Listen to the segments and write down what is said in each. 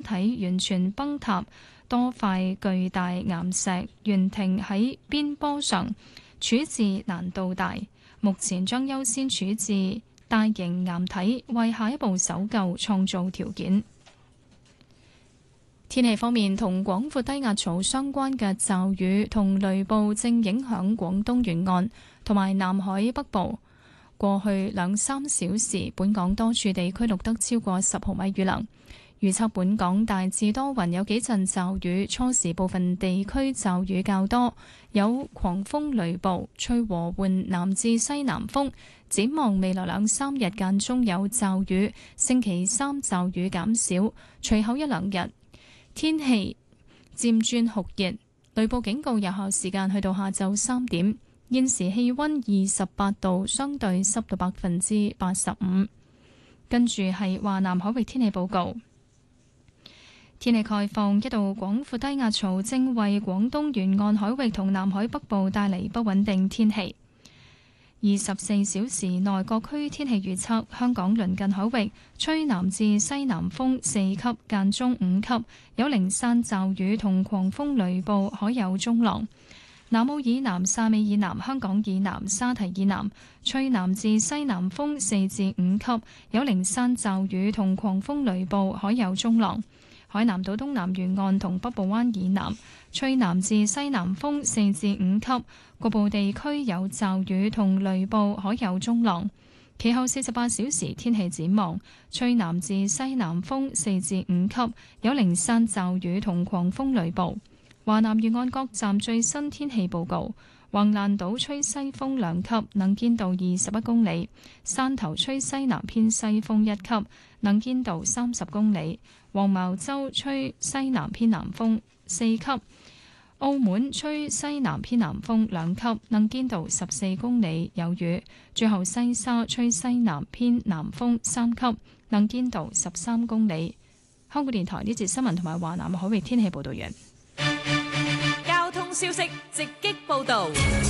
體完全崩塌，多塊巨大岩石懸停喺邊坡上，處置難度大。目前將優先處置大型岩體，為下一步搜救創造條件。天氣方面，同廣闊低壓槽相關嘅驟雨同雷暴正影響廣東沿岸同埋南海北部。過去2-3小時，本港多處地區錄得超過10毫米雨量。預測本港大致多雲，有幾陣驟雨，初時部分地區驟雨較多，有狂風雷暴，吹和緩南至西南風。展望未來2-3日間中有驟雨，星期3驟雨減少，隨後1-2日天氣漸轉酷熱，雷暴警告有效時間去到下晝3點。現時氣溫28度，相對濕度85%。跟住係華南海域天氣報告。天氣概況，一道廣闊低壓槽正為廣東沿岸海域同南海北部帶嚟不穩定天氣。24小時內各區天氣預測：香港鄰近海域吹南至西南風4級，間中5級，有零散驟雨同狂風雷暴，海有中浪。南澳以南、汕尾以南、香港以南、沙堤以南吹南至西南風4至5級，有零散驟雨同狂風雷暴，海有中浪。海南島東南沿岸同北部灣以南吹南至西南風4至5級，局部地區有驟雨同雷暴，海有中浪。其後48小時天氣展望，吹南至西南風4至5級，有零散驟雨同狂風雷暴。華南沿岸各站最新天氣報告：橫瀾島吹西風2級，能見度21公里；汕頭吹西南偏西風1級，能見度30公里；黃茅洲吹西南偏南風4級；澳門吹西南偏南風2級，能見度14公里，有雨；最後西沙吹西南偏南風3級，能見度13公里。香港電台呢節新聞同埋華南海域天氣報道完。 交通消息直擊報道。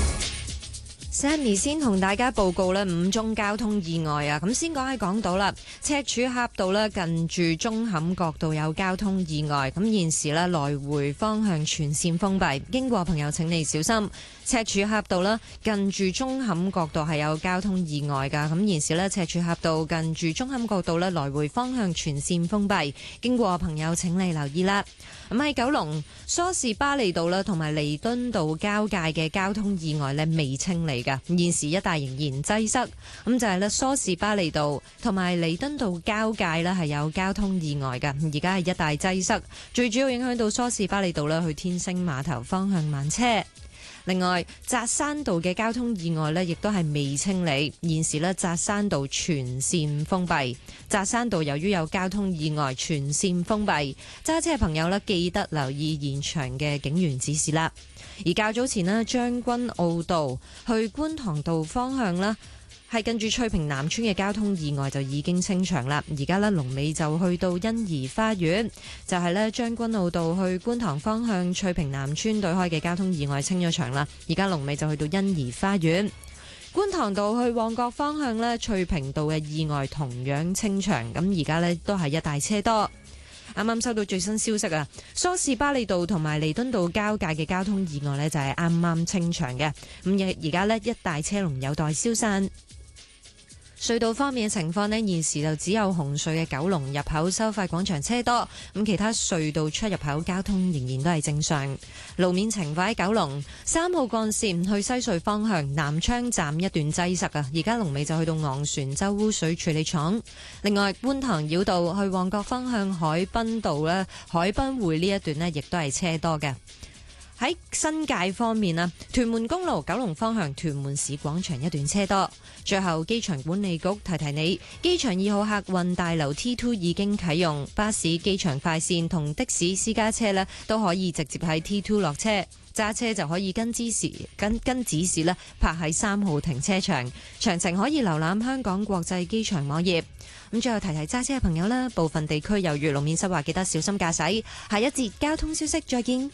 Sammy 先同大家報告5宗交通意外啊！咁先講喺港島啦，赤柱峽道近住舂坎角道有交通意外，咁現時來回方向全線封閉，經過朋友請你小心。赤柱峽道近住舂坎角道係有交通意外噶，咁現時赤柱峽道近住舂坎角道來回方向全線封閉，經過朋友請你留意啦。咁喺九龍梳士巴利道同埋彌敦道交界嘅交通意外未清理噶，現時一帶仍然擠塞。咁就係梳士巴利道同埋彌敦道交界係有交通意外噶，而家係一帶擠塞，最主要影響到梳士巴利道去天星碼頭方向慢車。另外，扎山道嘅交通意外亦都係未清理，現時扎山道全線封閉。扎山道由於有交通意外，全線封閉，揸車嘅朋友記得留意現場嘅警員指示啦。而較早前將軍澳道去觀塘道方向係近住翠屏南村嘅交通意外就已經清場啦，而家龍尾就去到欣怡花園，就係將軍澳道去觀塘方向翠屏南村對開嘅交通意外清咗場啦，而家龍尾就去到欣怡花園。觀塘道去旺角方向翠屏道嘅意外同樣清場，咁而家都係一大車多。啱啱收到最新消息啊，梳士巴利道同埋彌敦道交界嘅交通意外就係啱啱清場嘅，咁而家一大車龍有待消散。隧道方面嘅情況現時就只有紅隧嘅九龍入口收費廣場車多，咁其他隧道出入口交通仍然都係正常。路面情況喺九龍3號幹線去西隧方向南昌站一段擠塞啊，而家龍尾就去到昂船洲污水處理廠。另外，觀塘繞道去旺角方向海濱道海濱匯呢一段亦都係車多嘅。喺新界方面屯門公路九龍方向屯門市廣場一段車多。最後，機場管理局提提你，機場2號客運大樓 T2 已經啟用，巴士、機場快線同的士私家車都可以直接喺 T2 落車，揸車就可以跟指示泊喺3號停車場。詳情可以瀏覽香港國際機場網頁。咁最後提提揸車嘅朋友部分地區由於路面濕滑，記得小心駕駛。下一節交通消息再見。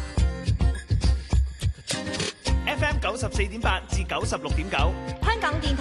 FM 94.8至96.9，香港電台。